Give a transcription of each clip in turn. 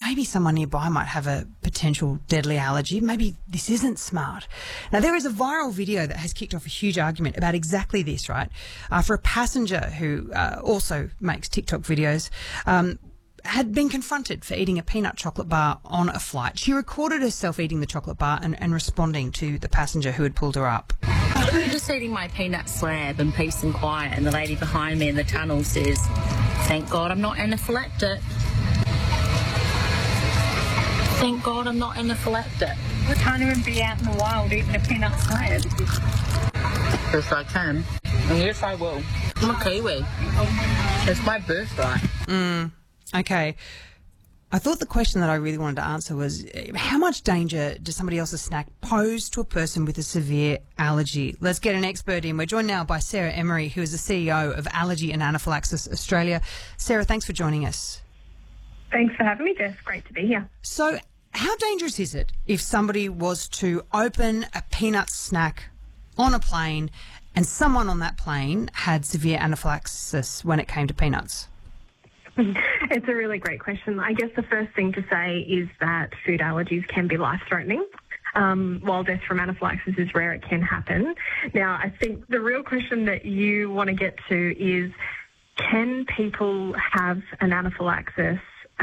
maybe someone nearby might have a potential deadly allergy. Maybe this isn't smart. Now, there is a viral video that has kicked off a huge argument about exactly this, right? For a passenger who also makes TikTok videos, had been confronted for eating a peanut chocolate bar on a flight. She recorded herself eating the chocolate bar and responding to the passenger who had pulled her up. I'm just eating my peanut slab in peace and quiet, and the lady behind me in the tunnel says, "Thank God I'm not anaphylactic. Thank God I'm not anaphylactic." I can't even be out in the wild eating a peanut slab. Yes, I can. And yes, I will. I'm a Kiwi. It's my birthright. Okay. I thought the question that I really wanted to answer was, how much danger does somebody else's snack pose to a person with a severe allergy? Let's get an expert in. We're joined now by Sarah Emery, who is the CEO of Allergy and Anaphylaxis Australia. Sarah, thanks for joining us. Thanks for having me, Jess. Great to be here. So how dangerous is it if somebody was to open a peanut snack on a plane and someone on that plane had severe anaphylaxis when it came to peanuts? It's a really great question. I guess the first thing to say is that food allergies can be life-threatening. While death from anaphylaxis is rare, it can happen. Now, I think the real question that you want to get to is, can people have an anaphylaxis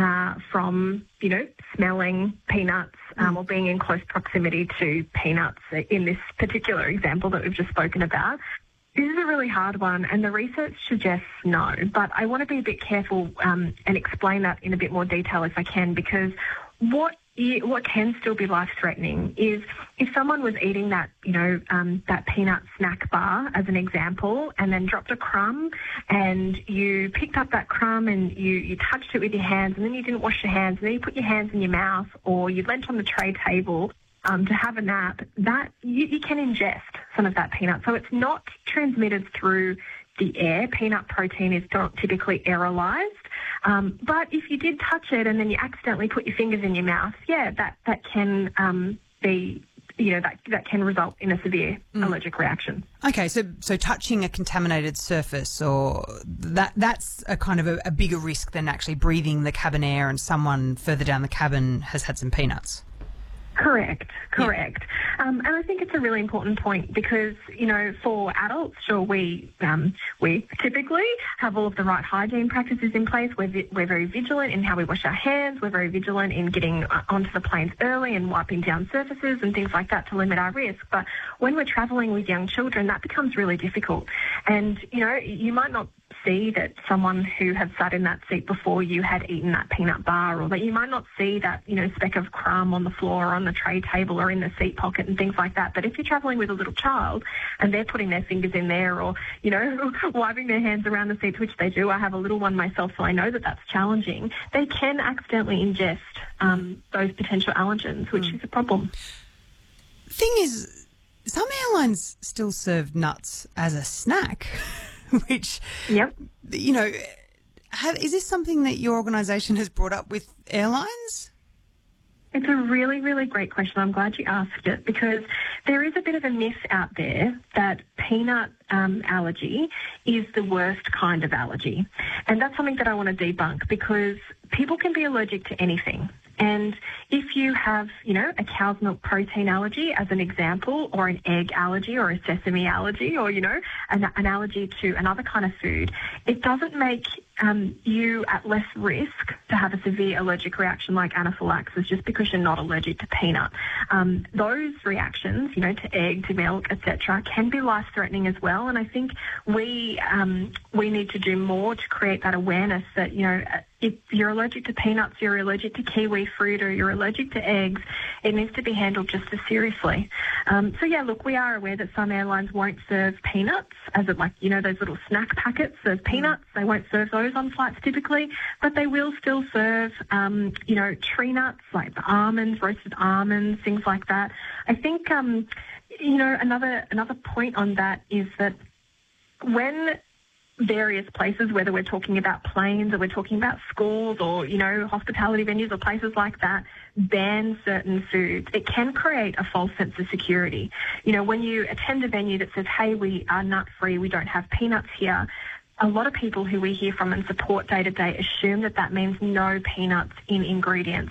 from, smelling peanuts or being in close proximity to peanuts in this particular example that we've just spoken about? This is a really hard one, and the research suggests no, but I want to be a bit careful and explain that in a bit more detail if I can, because what can still be life-threatening is if someone was eating that, that peanut snack bar, as an example, and then dropped a crumb, and you picked up that crumb and you touched it with your hands, and then you didn't wash your hands, and then you put your hands in your mouth, or you leant on the tray table to have a nap, that you can ingest some of that peanut. So it's not transmitted through the air. Peanut protein is not typically aerolized. But if you did touch it and then you accidentally put your fingers in your mouth, that can be, that can result in a severe allergic reaction. Okay, so touching a contaminated surface, or that's a kind of a bigger risk than actually breathing the cabin air and someone further down the cabin has had some peanuts. Correct. And I think it's a really important point because, for adults, sure, we typically have all of the right hygiene practices in place. We're very vigilant in how we wash our hands. We're very vigilant in getting onto the planes early and wiping down surfaces and things like that to limit our risk. But when we're travelling with young children, that becomes really difficult. And, you might not see that someone who had sat in that seat before you had eaten that peanut bar, or that you might not see that, speck of crumb on the floor or on the tray table or in the seat pocket and things like that. But if you're travelling with a little child and they're putting their fingers in there or, wiping their hands around the seats, which they do, I have a little one myself, so I know that that's challenging, they can accidentally ingest those potential allergens, which is a problem. Thing is, some airlines still serve nuts as a snack. Which, yep. Is this something that your organisation has brought up with airlines? It's a really, really great question. I'm glad you asked it because there is a bit of a myth out there that peanut allergy is the worst kind of allergy. And that's something that I want to debunk because people can be allergic to anything. And if you have, a cow's milk protein allergy, as an example, or an egg allergy or a sesame allergy or, an allergy to another kind of food, it doesn't make you at less risk to have a severe allergic reaction like anaphylaxis just because you're not allergic to peanut. Those reactions, to egg, to milk, etc., can be life-threatening as well. And I think we need to do more to create that awareness that, if you're allergic to peanuts, you're allergic to kiwi fruit, or you're allergic to eggs, it needs to be handled just as seriously. We are aware that some airlines won't serve peanuts as those little snack packets of peanuts. They won't serve those on flights typically, but they will still serve, tree nuts like the almonds, roasted almonds, things like that. I think, another point on that is that when various places, whether we're talking about planes or we're talking about schools or, hospitality venues or places like that, ban certain foods, it can create a false sense of security. When you attend a venue that says, hey, we are nut-free, we don't have peanuts here, a lot of people who we hear from and support day to day assume that means no peanuts in ingredients.